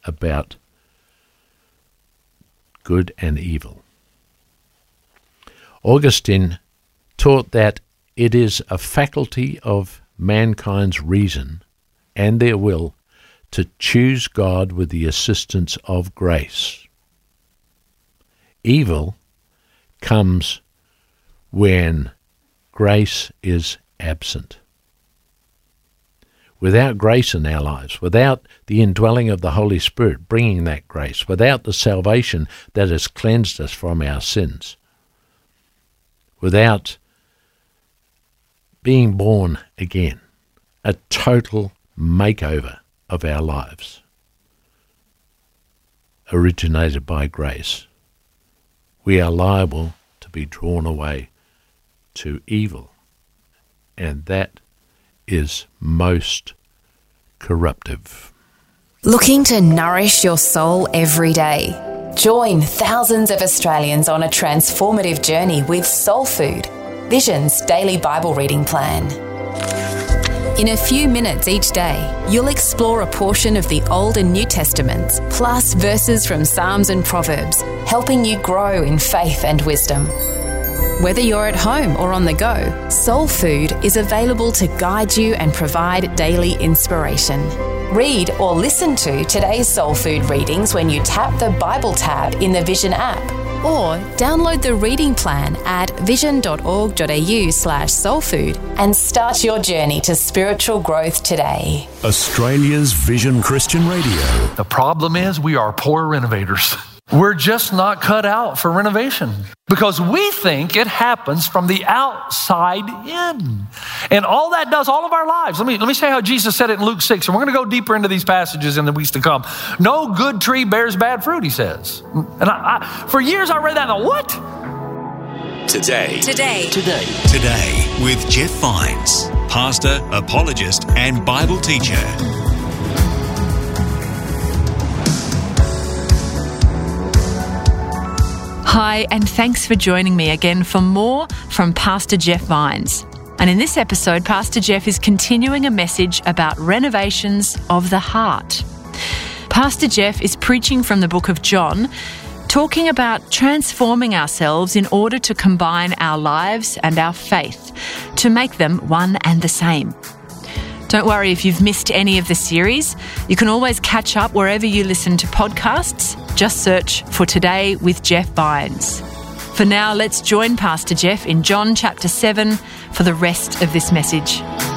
about good and evil. Augustine taught that it is a faculty of mankind's reason and their will to choose God with the assistance of grace. Evil comes when grace is absent. Without grace in our lives, without the indwelling of the Holy Spirit bringing that grace, without the salvation that has cleansed us from our sins, without being born again, a total makeover of our lives, originated by grace, we are liable to be drawn away to evil, and that is most corruptive. Looking to nourish your soul every day? Join thousands of Australians on a transformative journey with Soul Food, Vision's daily Bible reading plan. In a few minutes each day, you'll explore a portion of the Old and New Testaments, plus verses from Psalms and Proverbs, helping you grow in faith and wisdom. Whether you're at home or on the go, Soul Food is available to guide you and provide daily inspiration. Read or listen to today's Soul Food readings when you tap the Bible tab in the Vision app, or download the reading plan at vision.org.au/soulfood and start your journey to spiritual growth today. Australia's Vision Christian Radio. The problem is we are poor renovators. We're just not cut out for renovation because we think it happens from the outside in. And all that does, all of our lives. Let me say how Jesus said it in Luke 6, and we're going to go deeper into these passages in the weeks to come. No good tree bears bad fruit, he says. And I for years I read that and I what? Today with Jeff Vines, pastor, apologist, and Bible teacher. Hi, and thanks for joining me again for more from Pastor Jeff Vines. And in this episode, Pastor Jeff is continuing a message about renovations of the heart. Pastor Jeff is preaching from the book of John, talking about transforming ourselves in order to combine our lives and our faith to make them one and the same. Don't worry if you've missed any of the series. You can always catch up wherever you listen to podcasts. Just search for Today with Jeff Vines. For now, let's join Pastor Jeff in John chapter 7 for the rest of this message.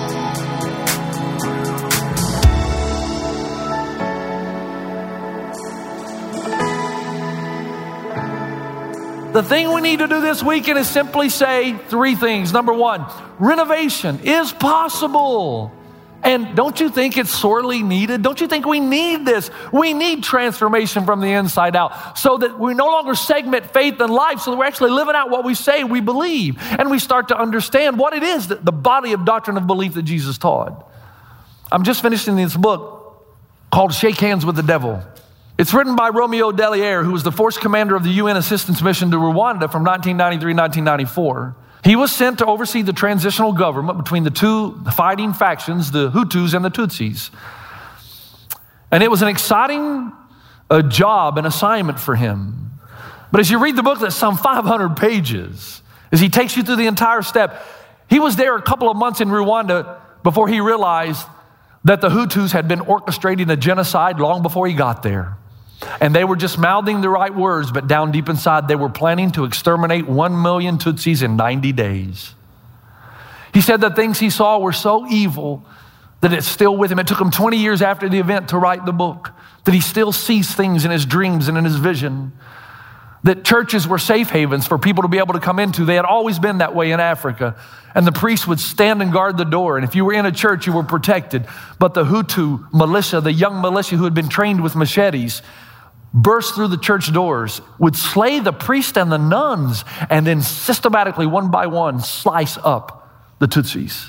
The thing we need to do this weekend is simply say three things. Number one, renovation is possible. And don't you think it's sorely needed? Don't you think we need this? We need transformation from the inside out so that we no longer segment faith and life, so that we're actually living out what we say we believe. And we start to understand what it is, that the body of doctrine of belief that Jesus taught. I'm just finishing this book called Shake Hands with the Devil. It's written by Romeo Dallaire, who was the force commander of the UN assistance mission to Rwanda from 1993 to 1994. He was sent to oversee the transitional government between the two fighting factions, the Hutus and the Tutsis. And it was an exciting job and assignment for him. But as you read the book, that's some 500 pages. As he takes you through the entire step, he was there a couple of months in Rwanda before he realized that the Hutus had been orchestrating a genocide long before he got there. And they were just mouthing the right words, but down deep inside, they were planning to exterminate 1 million Tutsis in 90 days. He said the things he saw were so evil that it's still with him. It took him 20 years after the event to write the book, that he still sees things in his dreams and in his vision, that churches were safe havens for people to be able to come into. They had always been that way in Africa. And the priest would stand and guard the door. And if you were in a church, you were protected. But the Hutu militia, the young militia who had been trained with machetes, burst through the church doors, would slay the priest and the nuns, and then systematically, one by one, slice up the Tutsis.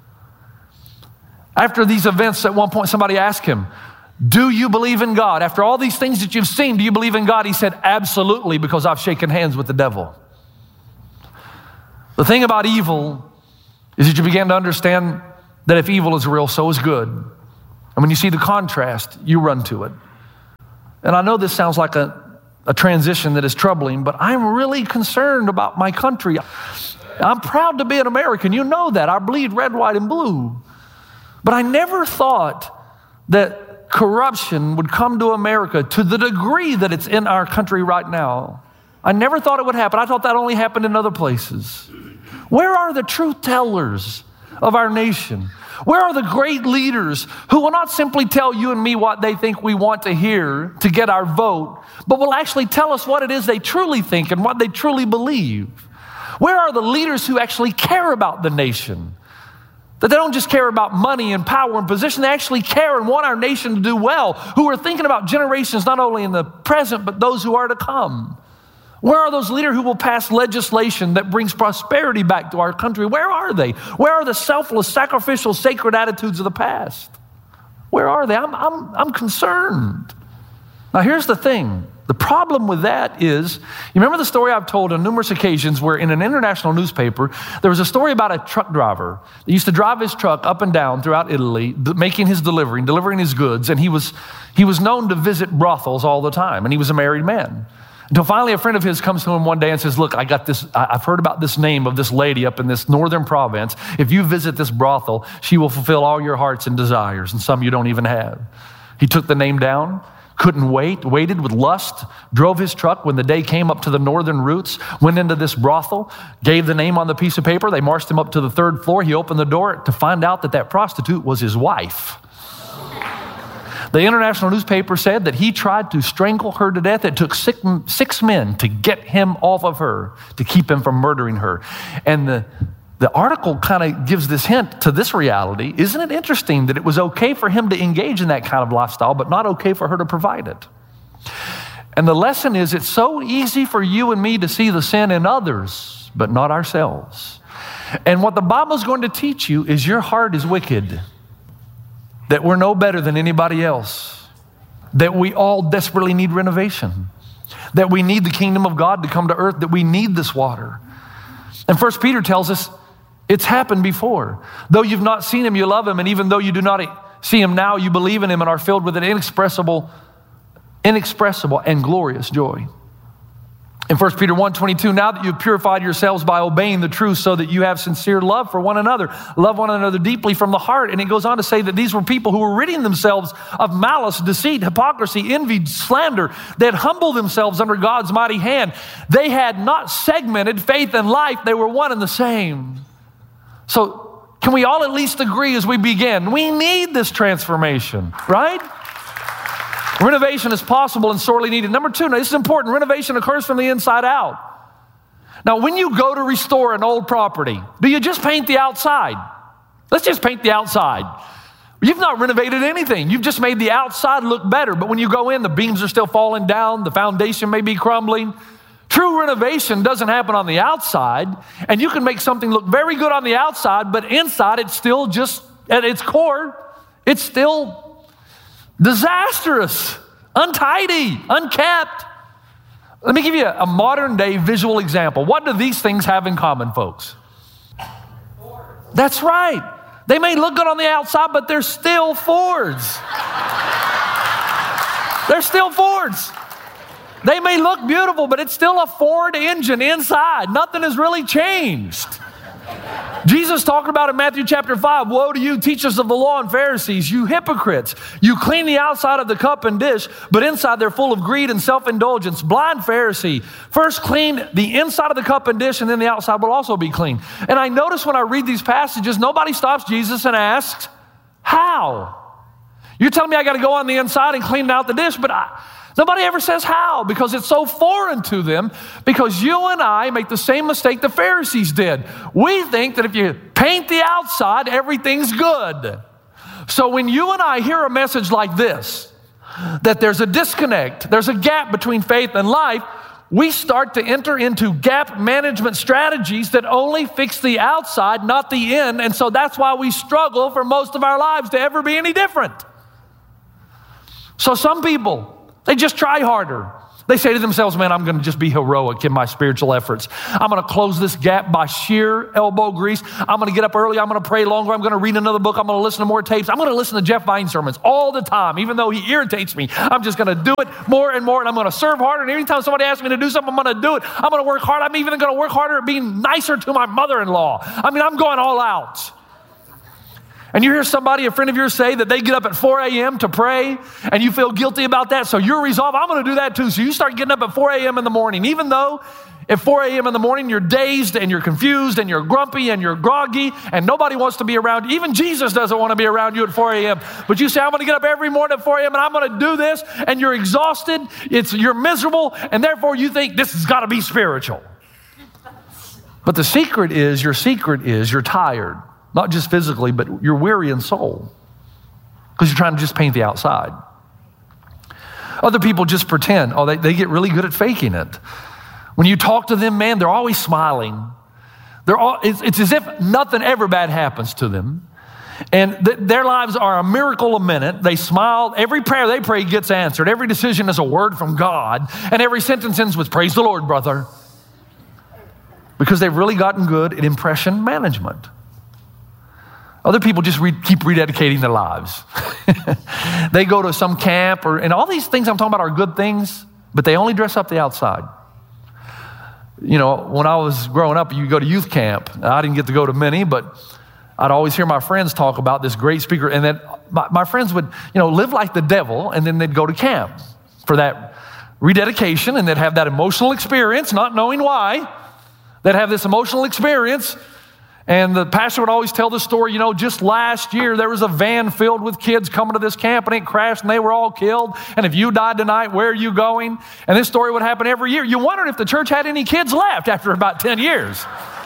After these events, at one point, somebody asked him, "Do you believe in God? After all these things that you've seen, do you believe in God?" He said, "Absolutely, because I've shaken hands with the devil." The thing about evil is that you begin to understand that if evil is real, so is good. And when you see the contrast, you run to it. And I know this sounds like a transition that is troubling, but I'm really concerned about my country. I'm proud to be an American. You know that. I bleed red, white, and blue. But I never thought that corruption would come to America to the degree that it's in our country right now. I never thought it would happen. I thought that only happened in other places. Where are the truth tellers of our nation? Where are the great leaders who will not simply tell you and me what they think we want to hear to get our vote, but will actually tell us what it is they truly think and what they truly believe? Where are the leaders who actually care about the nation? That they don't just care about money and power and position, they actually care and want our nation to do well, who are thinking about generations not only in the present, but those who are to come. Where are those leaders who will pass legislation that brings prosperity back to our country? Where are they? Where are the selfless, sacrificial, sacred attitudes of the past? Where are they? I'm concerned. Now, here's the thing. The problem with that is, you remember the story I've told on numerous occasions where in an international newspaper, there was a story about a truck driver that used to drive his truck up and down throughout Italy, making his delivery, delivering his goods, and he was known to visit brothels all the time, and he was a married man. Until finally a friend of his comes to him one day and says, look, I've heard about this name of this lady up in this northern province. If you visit this brothel, she will fulfill all your hearts and desires, and some you don't even have. He took the name down, couldn't wait, waited with lust, drove his truck when the day came up to the northern routes, went into this brothel, gave the name on the piece of paper. They marched him up to the third floor. He opened the door to find out that prostitute was his wife. The international newspaper said that he tried to strangle her to death. It took six men to get him off of her, to keep him from murdering her. And the article kind of gives this hint to this reality. Isn't it interesting that it was okay for him to engage in that kind of lifestyle, but not okay for her to provide it? And the lesson is, it's so easy for you and me to see the sin in others, but not ourselves. And what the Bible is going to teach you is your heart is wicked. That we're no better than anybody else, that we all desperately need renovation, that we need the kingdom of God to come to earth, that we need this water. And 1 Peter tells us it's happened before. Though you've not seen him, you love him, and even though you do not see him now, you believe in him and are filled with an inexpressible and glorious joy. In 1 Peter 1:22, now that you've purified yourselves by obeying the truth so that you have sincere love for one another, love one another deeply from the heart. And it goes on to say that these were people who were ridding themselves of malice, deceit, hypocrisy, envy, slander. They had humbled themselves under God's mighty hand. They had not segmented faith and life. They were one and the same. So can we all at least agree as we begin? We need this transformation, right? Renovation is possible and sorely needed. Number two, now this is important, renovation occurs from the inside out. Now, when you go to restore an old property, do you just paint the outside? Let's just paint the outside. You've not renovated anything. You've just made the outside look better. But when you go in, the beams are still falling down. The foundation may be crumbling. True renovation doesn't happen on the outside. And you can make something look very good on the outside, but inside it's still just, at its core, it's still disastrous, untidy, unkept. Let me give you a modern day visual example. What do these things have in common, folks? That's right. They may look good on the outside, but they're still Fords. They're still Fords. They may look beautiful, but it's still a Ford engine inside. Nothing has really changed. Jesus talked about in Matthew chapter 5, woe to you, teachers of the law and Pharisees, you hypocrites. You clean the outside of the cup and dish, but inside they're full of greed and self-indulgence. Blind Pharisee, first clean the inside of the cup and dish, and then the outside will also be clean. And I notice when I read these passages, nobody stops Jesus and asks, how? You're telling me I got to go on the inside and clean out the dish, but nobody ever says how, because it's so foreign to them, because you and I make the same mistake the Pharisees did. We think that if you paint the outside, everything's good. So when you and I hear a message like this, that there's a disconnect, there's a gap between faith and life, we start to enter into gap management strategies that only fix the outside, not the in. And so that's why we struggle for most of our lives to ever be any different. So some people, they just try harder. They say to themselves, man, I'm going to just be heroic in my spiritual efforts. I'm going to close this gap by sheer elbow grease. I'm going to get up early. I'm going to pray longer. I'm going to read another book. I'm going to listen to more tapes. I'm going to listen to Jeff Vine sermons all the time, even though he irritates me. I'm just going to do it more and more, and I'm going to serve harder. And every time somebody asks me to do something, I'm going to do it. I'm going to work hard. I'm even going to work harder at being nicer to my mother-in-law. I mean, I'm going all out. And you hear somebody, a friend of yours, say that they get up at 4 a.m. to pray, and you feel guilty about that, so you're resolved, I'm going to do that too. So you start getting up at 4 a.m. in the morning, even though at 4 a.m. in the morning you're dazed and you're confused and you're grumpy and you're groggy and nobody wants to be around you. Even Jesus doesn't want to be around you at 4 a.m. But you say, I'm going to get up every morning at 4 a.m. and I'm going to do this, and you're exhausted, you're miserable, and therefore you think this has got to be spiritual. But the secret is you're tired. Not just physically, but you're weary in soul because you're trying to just paint the outside. Other people just pretend. They get really good at faking it. When you talk to them, man, they're always smiling. It's as if nothing ever bad happens to them. And their lives are a miracle a minute. They smile. Every prayer they pray gets answered. Every decision is a word from God. And every sentence ends with, praise the Lord, brother. Because they've really gotten good at impression management. Other people just keep rededicating their lives. They go to some camp, and all these things I'm talking about are good things, but they only dress up the outside. You know, when I was growing up, you go to youth camp. I didn't get to go to many, but I'd always hear my friends talk about this great speaker, and then my friends would, live like the devil, and then they'd go to camp for that rededication, and they'd have that emotional experience, not knowing why. They'd have this emotional experience. And the pastor would always tell the story, just last year there was a van filled with kids coming to this camp and it crashed and they were all killed. And if you died tonight, where are you going? And this story would happen every year. You wondered if the church had any kids left after about 10 years.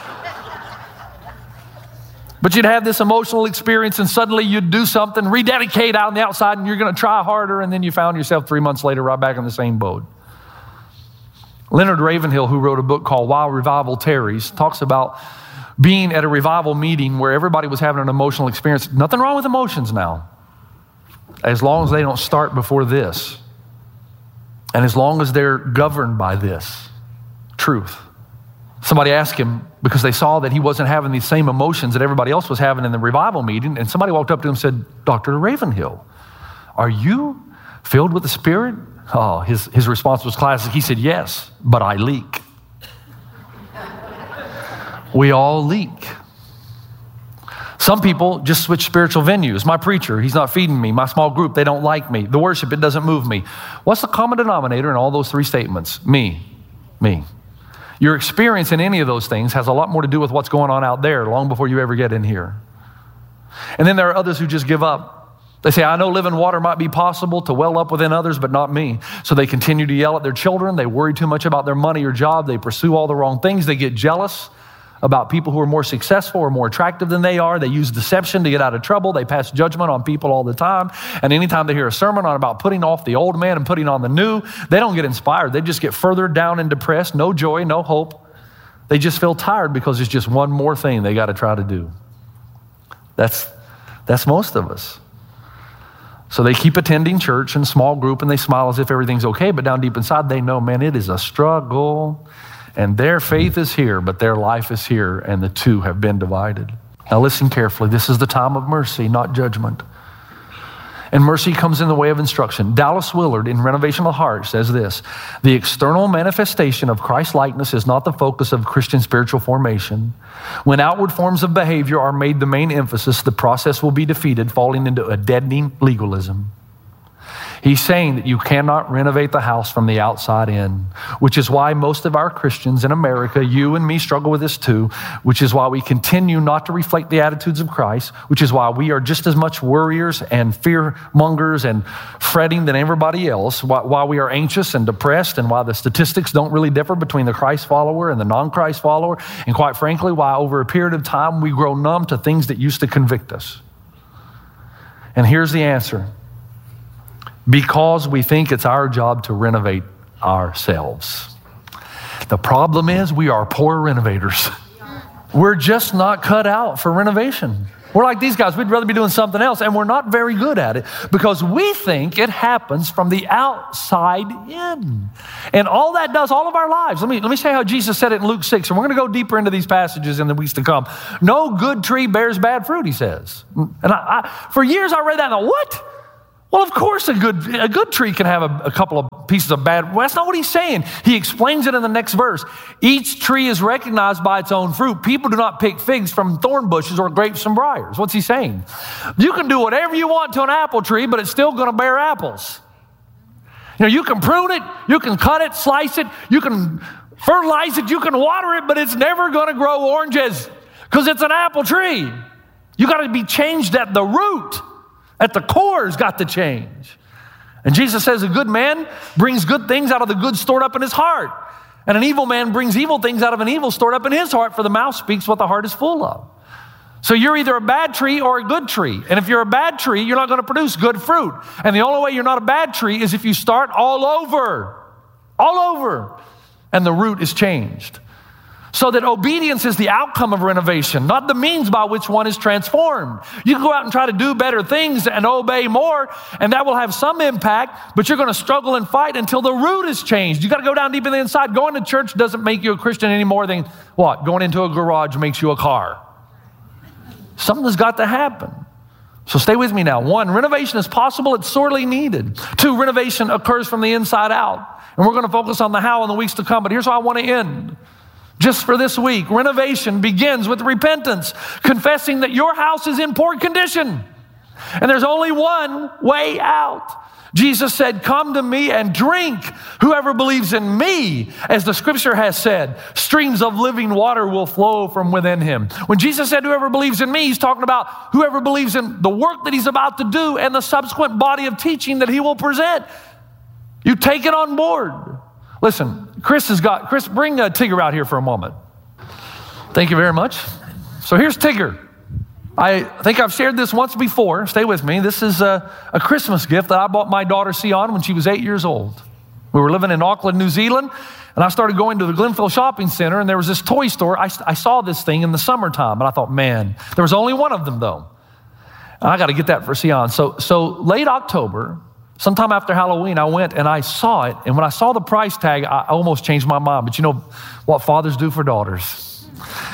But you'd have this emotional experience and suddenly you'd do something, rededicate out on the outside, and you're going to try harder, and then you found yourself 3 months later right back in the same boat. Leonard Ravenhill, who wrote a book called While Revival Tarries, talks about being at a revival meeting where everybody was having an emotional experience. Nothing wrong with emotions now, as long as they don't start before this, and as long as they're governed by this truth. Somebody asked him, because they saw that he wasn't having these same emotions that everybody else was having in the revival meeting, and somebody walked up to him and said, Dr. Ravenhill, are you filled with the Spirit? Oh, his response was classic. He said, yes, but I leak. We all leak. Some people just switch spiritual venues. My preacher, he's not feeding me. My small group, they don't like me. The worship, it doesn't move me. What's the common denominator in all those three statements? Me. Your experience in any of those things has a lot more to do with what's going on out there long before you ever get in here. And then there are others who just give up. They say, I know living water might be possible to well up within others, but not me. So they continue to yell at their children. They worry too much about their money or job. They pursue all the wrong things. They get jealous about people who are more successful or more attractive than they are. They use deception to get out of trouble. They pass judgment on people all the time. And anytime they hear a sermon about putting off the old man and putting on the new, they don't get inspired. They just get further down and depressed. No joy, no hope. They just feel tired because it's just one more thing they got to try to do. That's most of us. So they keep attending church and small group and they smile as if everything's okay, but down deep inside they know, man, it is a struggle. And their faith is here, but their life is here, and the two have been divided. Now listen carefully. This is the time of mercy, not judgment. And mercy comes in the way of instruction. Dallas Willard, in Renovation of the Heart, says this: the external manifestation of Christ-likeness is not the focus of Christian spiritual formation. When outward forms of behavior are made the main emphasis, the process will be defeated, falling into a deadening legalism. He's saying that you cannot renovate the house from the outside in, which is why most of our Christians in America, you and me, struggle with this too, which is why we continue not to reflect the attitudes of Christ, which is why we are just as much worriers and fear mongers and fretting than everybody else, why we are anxious and depressed, and why the statistics don't really differ between the Christ follower and the non-Christ follower, and quite frankly, why over a period of time we grow numb to things that used to convict us. And here's the answer. Because we think it's our job to renovate ourselves. The problem is we are poor renovators. We're just not cut out for renovation. We're like these guys. We'd rather be doing something else, and we're not very good at it because we think it happens from the outside in. And all that does, all of our lives. Let me say how Jesus said it in Luke 6, and we're going to go deeper into these passages in the weeks to come. No good tree bears bad fruit, he says. And for years I read that and I thought, what? Well, of course a good tree can have a couple of pieces of bad. Well, that's not what he's saying. He explains it in the next verse. Each tree is recognized by its own fruit. People do not pick figs from thorn bushes or grapes from briars. What's he saying? You can do whatever you want to an apple tree, but it's still going to bear apples. You know, you can prune it, you can cut it, slice it, you can fertilize it, you can water it, but it's never going to grow oranges because it's an apple tree. You got to be changed at the root. At the core has got to change. And Jesus says a good man brings good things out of the good stored up in his heart. And an evil man brings evil things out of an evil stored up in his heart, for the mouth speaks what the heart is full of. So you're either a bad tree or a good tree. And if you're a bad tree, you're not going to produce good fruit. And the only way you're not a bad tree is if you start all over, and the root is changed. So that obedience is the outcome of renovation, not the means by which one is transformed. You can go out and try to do better things and obey more, and that will have some impact, but you're going to struggle and fight until the root is changed. You got to go down deep in the inside. Going to church doesn't make you a Christian any more than what? Going into a garage makes you a car. Something's got to happen. So stay with me now. 1, renovation is possible. It's sorely needed. 2, renovation occurs from the inside out. And we're going to focus on the how in the weeks to come, but here's how I want to end. Just for this week, renovation begins with repentance, confessing that your house is in poor condition. And there's only one way out. Jesus said, come to me and drink. Whoever believes in me, as the scripture has said, streams of living water will flow from within him. When Jesus said, whoever believes in me, he's talking about whoever believes in the work that he's about to do and the subsequent body of teaching that he will present. You take it on board. Listen, Chris, bring Tigger out here for a moment. Thank you very much. So here's Tigger. I think I've shared this once before. Stay with me. This is a Christmas gift that I bought my daughter Sion when she was 8 years old. We were living in Auckland, New Zealand, and I started going to the Glenville Shopping Center, and there was this toy store. I saw this thing in the summertime, and I thought, man, there was only one of them, though. And I got to get that for Sion. So late October, sometime after Halloween, I went and I saw it. And when I saw the price tag, I almost changed my mind. But you know what fathers do for daughters.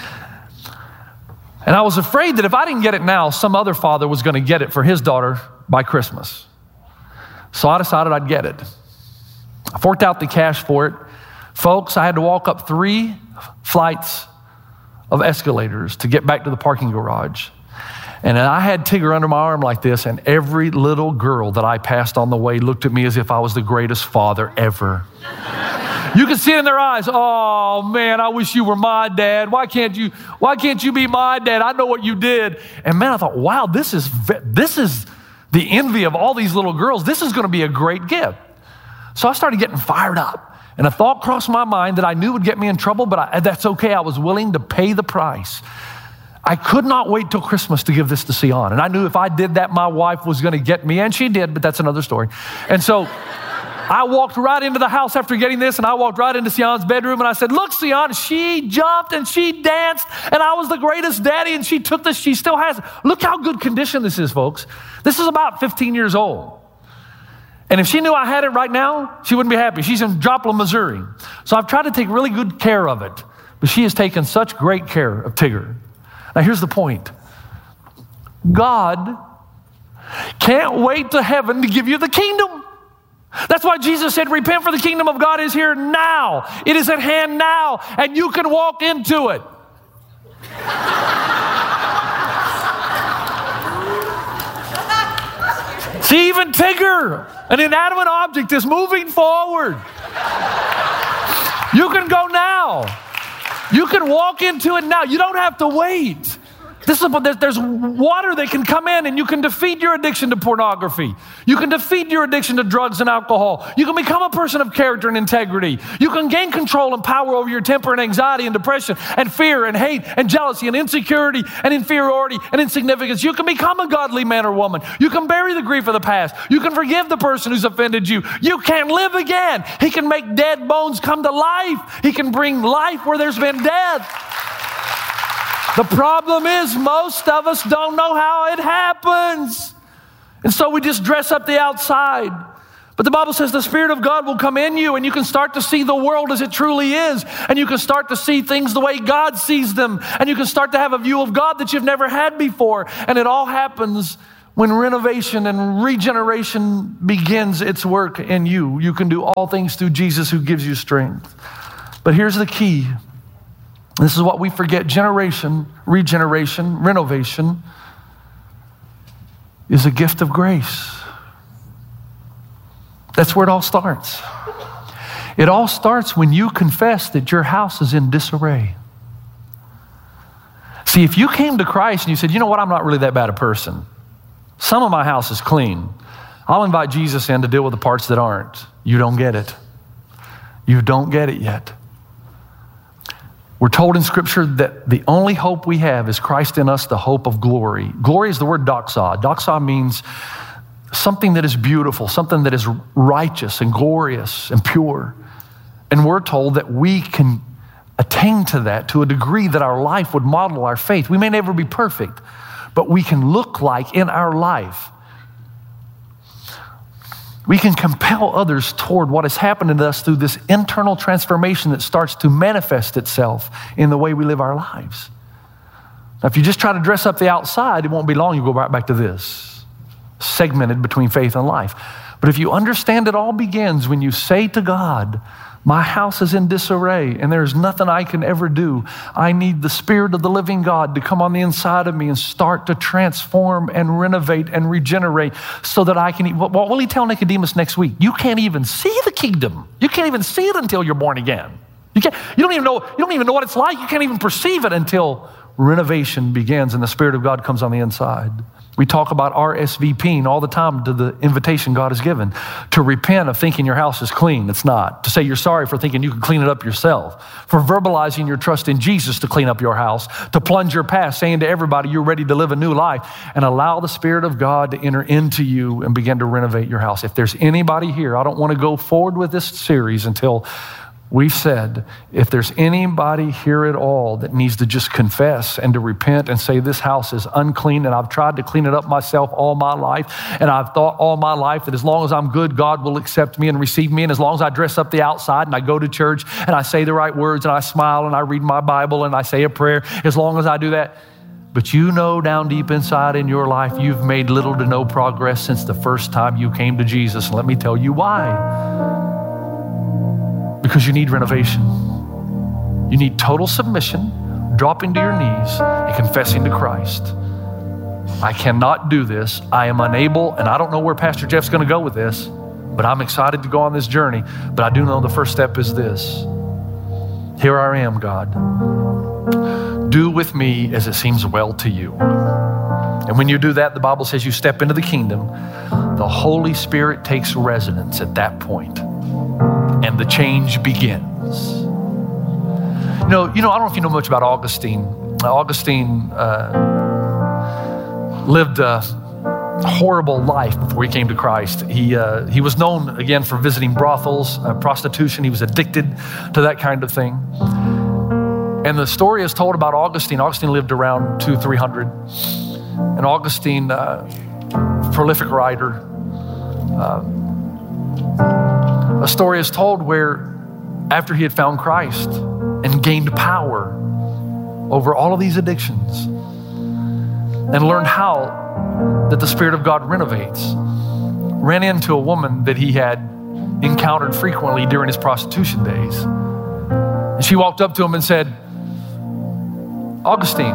And I was afraid that if I didn't get it now, some other father was going to get it for his daughter by Christmas. So I decided I'd get it. I forked out the cash for it. Folks, I had to walk up 3 flights of escalators to get back to the parking garage. And I had Tigger under my arm like this, and every little girl that I passed on the way looked at me as if I was the greatest father ever. You can see it in their eyes. Oh man, I wish you were my dad. Why can't you be my dad? I know what you did. And man, I thought, wow, this is the envy of all these little girls. This is going to be a great gift. So I started getting fired up. And a thought crossed my mind that I knew would get me in trouble, but that's okay. I was willing to pay the price. I could not wait till Christmas to give this to Sion. And I knew if I did that, my wife was going to get me, and she did, but that's another story. And so I walked right into the house after getting this, and I walked right into Sion's bedroom, and I said, look, Sion, she jumped and she danced, and I was the greatest daddy, and she took this, she still has it. Look how good condition this is, folks. This is about 15 years old. And if she knew I had it right now, she wouldn't be happy. She's in Joplin, Missouri. So I've tried to take really good care of it, but she has taken such great care of Tigger. Now, here's the point. God can't wait to heaven to give you the kingdom. That's why Jesus said, repent, for the kingdom of God is here now. It is at hand now, and you can walk into it. See, even Tigger, an inanimate object, is moving forward. You can go now. You can walk into it now. You don't have to wait. There's water that can come in, and you can defeat your addiction to pornography. You can defeat your addiction to drugs and alcohol. You can become a person of character and integrity. You can gain control and power over your temper and anxiety and depression and fear and hate and jealousy and insecurity and inferiority and insignificance. You can become a godly man or woman. You can bury the grief of the past. You can forgive the person who's offended you. You can live again. He can make dead bones come to life. He can bring life where there's been death. The problem is most of us don't know how it happens. And so we just dress up the outside. But the Bible says the Spirit of God will come in you and you can start to see the world as it truly is. And you can start to see things the way God sees them. And you can start to have a view of God that you've never had before. And it all happens when renovation and regeneration begins its work in you. You can do all things through Jesus who gives you strength. But here's the key. This is what we forget. Regeneration, renovation is a gift of grace. That's where it all starts. It all starts when you confess that your house is in disarray. See, if you came to Christ and you said, you know what, I'm not really that bad a person. Some of my house is clean. I'll invite Jesus in to deal with the parts that aren't. You don't get it. You don't get it yet. We're told in Scripture that the only hope we have is Christ in us, the hope of glory. Glory is the word doxa. Doxa means something that is beautiful, something that is righteous and glorious and pure. And we're told that we can attain to that to a degree that our life would model our faith. We may never be perfect, but we can look like in our life. We can compel others toward what has happened to us through this internal transformation that starts to manifest itself in the way we live our lives. Now, if you just try to dress up the outside, it won't be long, you'll go right back to this, segmented between faith and life. But if you understand it all begins when you say to God, my house is in disarray and there's nothing I can ever do. I need the Spirit of the living God to come on the inside of me and start to transform and renovate and regenerate so that I can, what will he tell Nicodemus next week? You can't even see the kingdom. You can't even see it until you're born again. You don't even know what it's like. You can't even perceive it until renovation begins and the Spirit of God comes on the inside. We talk about RSVPing all the time to the invitation God has given. To repent of thinking your house is clean. It's not. To say you're sorry for thinking you can clean it up yourself. For verbalizing your trust in Jesus to clean up your house. To plunge your past, saying to everybody you're ready to live a new life. And allow the Spirit of God to enter into you and begin to renovate your house. If there's anybody here, I don't want to go forward with this series until we've said, if there's anybody here at all that needs to just confess and to repent and say this house is unclean and I've tried to clean it up myself all my life and I've thought all my life that as long as I'm good, God will accept me and receive me, and as long as I dress up the outside and I go to church and I say the right words and I smile and I read my Bible and I say a prayer, as long as I do that. But you know down deep inside in your life, you've made little to no progress since the first time you came to Jesus. And let me tell you why. Because you need renovation. You need total submission, dropping to your knees and confessing to Christ. I cannot do this. I am unable, and I don't know where Pastor Jeff's going to go with this, but I'm excited to go on this journey. But I do know the first step is this. Here I am, God. Do with me as it seems well to you. And when you do that, the Bible says you step into the kingdom. The Holy Spirit takes residence at that point. And the change begins. You know, I don't know if you know much about Augustine. Augustine lived a horrible life before he came to Christ. He was known, again, for visiting brothels, prostitution. He was addicted to that kind of thing. And the story is told about Augustine. Augustine lived around 200-300. And Augustine, prolific writer, a story is told where after he had found Christ and gained power over all of these addictions and learned how that the Spirit of God renovates, ran into a woman that he had encountered frequently during his prostitution days. And she walked up to him and said, Augustine,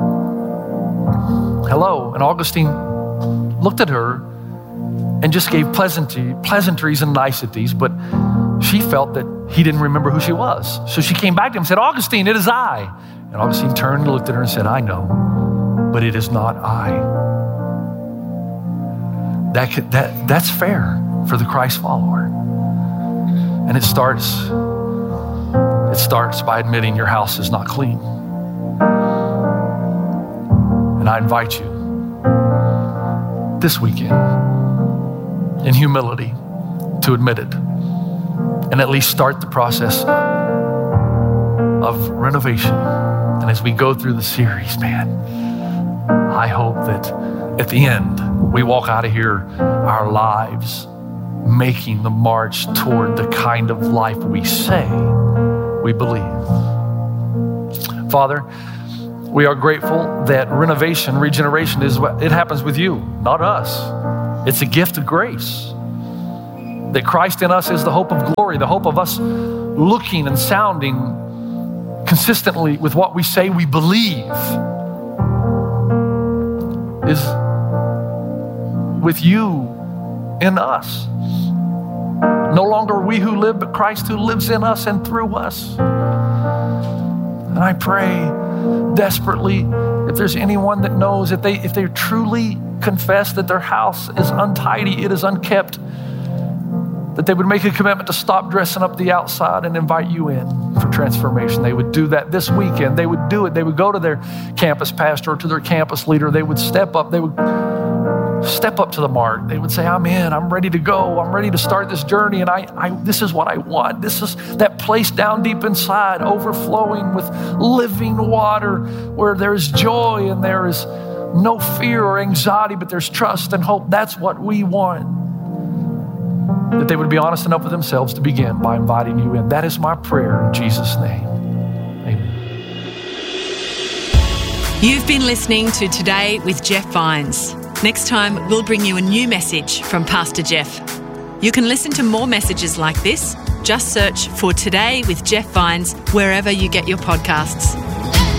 hello. And Augustine looked at her and just gave pleasantries and niceties, but she felt that he didn't remember who she was. So she came back to him and said, Augustine, it is I. And Augustine turned and looked at her and said, I know, but it is not I. That's fair for the Christ follower. And it starts by admitting your house is not clean. And I invite you this weekend, in humility, to admit it and at least start the process of renovation And as we go through the series, man, I hope that at the end, we walk out of here, our lives making the march toward the kind of life we say we believe. Father, we are grateful that renovation, regeneration, it happens with you, not us. It's a gift of grace. That Christ in us is the hope of glory, the hope of us looking and sounding consistently with what we say we believe is with you in us. No longer we who live, but Christ who lives in us and through us. And I pray desperately, if there's anyone that knows, if they truly confess that their house is untidy, it is unkept, that they would make a commitment to stop dressing up the outside and invite you in for transformation. They would do that this weekend. They would do it. They would go to their campus pastor or to their campus leader. They would step up. They would step up to the mark. They would say, I'm in. I'm ready to go. I'm ready to start this journey. And this is what I want. This is that place down deep inside, overflowing with living water where there's joy and there is no fear or anxiety, but there's trust and hope. That's what we want. That they would be honest enough with themselves to begin by inviting you in. That is my prayer in Jesus' name. Amen. You've been listening to Today with Jeff Vines. Next time, we'll bring you a new message from Pastor Jeff. You can listen to more messages like this. Just search for Today with Jeff Vines wherever you get your podcasts.